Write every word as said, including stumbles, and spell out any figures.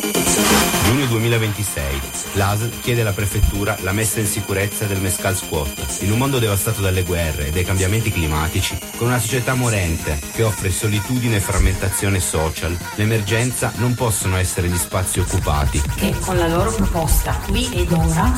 Giugno duemilaventisei. L'A S L chiede alla prefettura la messa in sicurezza del Mescal Squat. In un mondo devastato dalle guerre e dai cambiamenti climatici, con una società morente che offre solitudine e frammentazione social, l'emergenza non possono essere gli spazi occupati. Che con la loro proposta qui ed ora